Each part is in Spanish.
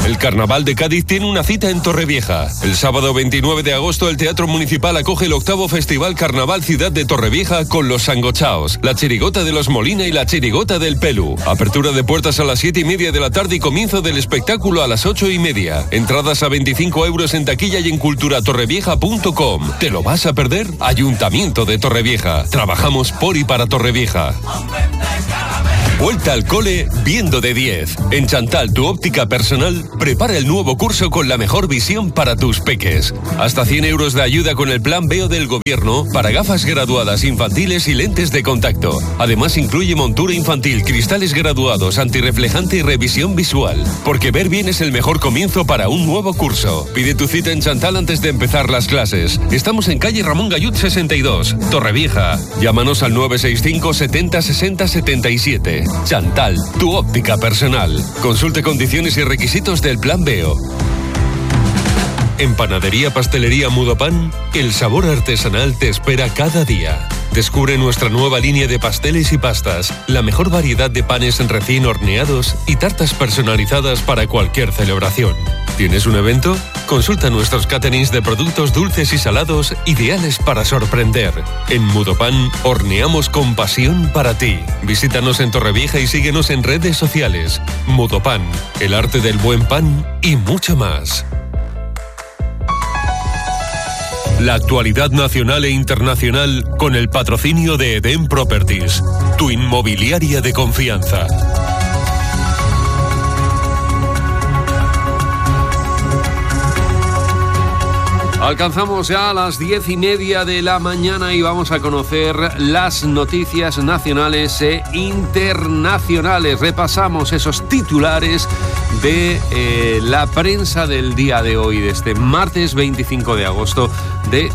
El Carnaval de Cádiz tiene una cita en Torrevieja. El sábado 29 de agosto el Teatro Municipal acoge el 8º Festival Carnaval Ciudad de Torrevieja con los Sangochaos, la Chirigota de los Molina y la Chirigota del Pelu. Apertura de puertas a las 7:30 de la tarde y comienzo del espectáculo a las 8:30. Entradas a 25 euros en taquilla y en culturatorrevieja.com. ¿Te lo vas a perder? Ayuntamiento de Torrevieja. Trabajamos por y para Torrevieja. Vuelta al cole viendo de 10. En Chantal, tu óptica personal, prepara el nuevo curso con la mejor visión para tus peques. Hasta 100 euros de ayuda con el plan Veo del Gobierno para gafas graduadas infantiles y lentes de contacto. Además incluye montura infantil, cristales graduados, antirreflejante y revisión visual. Porque ver bien es el mejor comienzo para un nuevo curso. Pide tu cita en Chantal antes de empezar las clases. Estamos en calle Ramón Gayut 62, Torrevieja. Llámanos al 965 70 60 77. Chantal, tu óptica personal. Consulte condiciones y requisitos del plan Veo. En Panadería Pastelería Mudopan, el sabor artesanal te espera cada día. Descubre nuestra nueva línea de pasteles y pastas, la mejor variedad de panes recién horneados y tartas personalizadas para cualquier celebración. ¿Tienes un evento? Consulta nuestros caterings de productos dulces y salados ideales para sorprender. En Mudopan, horneamos con pasión para ti. Visítanos en Torrevieja y síguenos en redes sociales. Mudopan, el arte del buen pan y mucho más. La actualidad nacional e internacional con el patrocinio de Eden Properties, tu inmobiliaria de confianza. Alcanzamos ya a las 10:30 de la mañana y vamos a conocer las noticias nacionales e internacionales. Repasamos esos titulares de la prensa del día de hoy, de este martes 25 de agosto de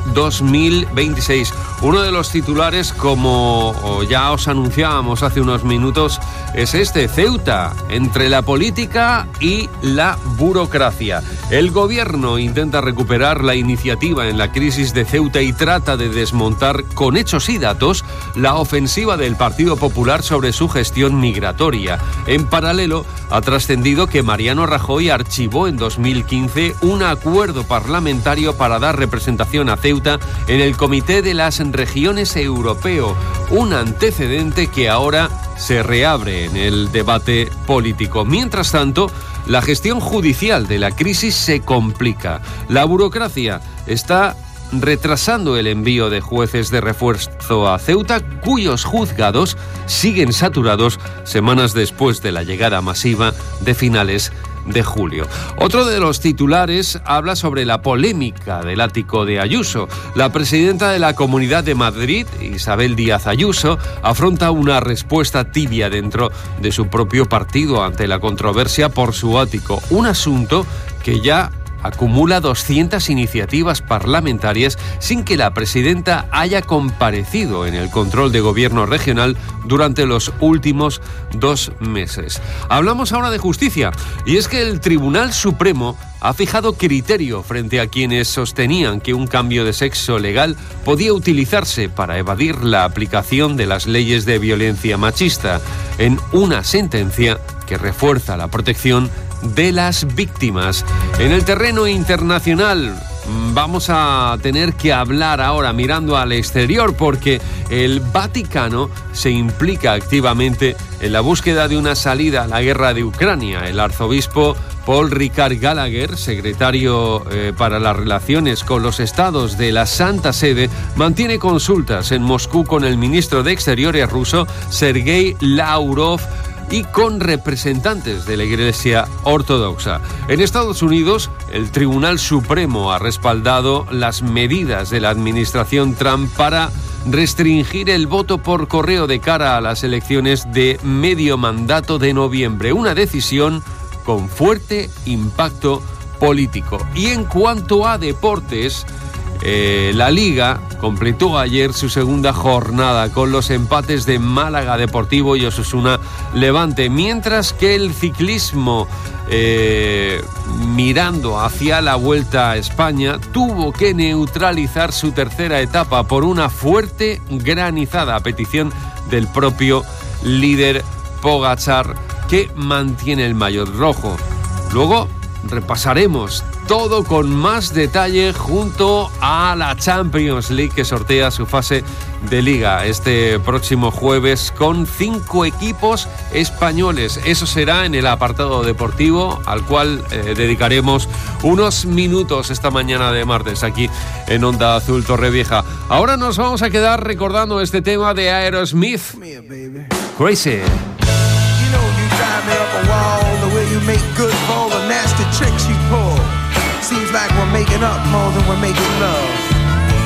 2026. Uno de los titulares, como ya os anunciábamos hace unos minutos, es este: Ceuta, entre la política y la burocracia. El gobierno intenta recuperar la iniciativa en la crisis de Ceuta y trata de desmontar con hechos y datos la ofensiva del Partido Popular sobre su gestión migratoria. En paralelo, ha trascendido que Mariano Rajoy archivó en 2015 un acuerdo parlamentario para dar representación a Ceuta en el Comité de las Regiones Europeo, un antecedente que ahora se reabre en el debate político. Mientras tanto, la gestión judicial de la crisis se complica. La burocracia está retrasando el envío de jueces de refuerzo a Ceuta, cuyos juzgados siguen saturados semanas después de la llegada masiva de finales de julio. Otro de los titulares habla sobre la polémica del ático de Ayuso. La presidenta de la Comunidad de Madrid, Isabel Díaz Ayuso, afronta una respuesta tibia dentro de su propio partido ante la controversia por su ático, un asunto que ya acumula 200 iniciativas parlamentarias sin que la presidenta haya comparecido en el control de gobierno regional durante los últimos 2 meses. Hablamos ahora de justicia, y es que el Tribunal Supremo ha fijado criterio frente a quienes sostenían que un cambio de sexo legal podía utilizarse para evadir la aplicación de las leyes de violencia machista, en una sentencia que refuerza la protección de las víctimas. En el terreno internacional vamos a tener que hablar ahora mirando al exterior, porque el Vaticano se implica activamente en la búsqueda de una salida a la guerra de Ucrania. El arzobispo Paul Ricard Gallagher, secretario para las relaciones con los estados de la Santa Sede, mantiene consultas en Moscú con el ministro de Exteriores ruso, Sergei Lavrov, y con representantes de la Iglesia Ortodoxa. En Estados Unidos, el Tribunal Supremo ha respaldado las medidas de la administración Trump para restringir el voto por correo de cara a las elecciones de medio mandato de noviembre, una decisión con fuerte impacto político. Y en cuanto a deportes, la Liga completó ayer su segunda jornada con los empates de Málaga Deportivo y Osasuna Levante, mientras que el ciclismo, mirando hacia la Vuelta a España, tuvo que neutralizar su tercera etapa por una fuerte granizada, a petición del propio líder Pogačar, que mantiene el maillot rojo. Luego repasaremos todo con más detalle junto a la Champions League, que sortea su fase de liga este próximo jueves con 5 equipos españoles. Eso será en el apartado deportivo, al cual dedicaremos unos minutos esta mañana de martes aquí en Onda Azul Torrevieja. Ahora nos vamos a quedar recordando este tema de Aerosmith, Crazy. You make good for all the nasty tricks you pull. Seems like we're making up more than we're making love.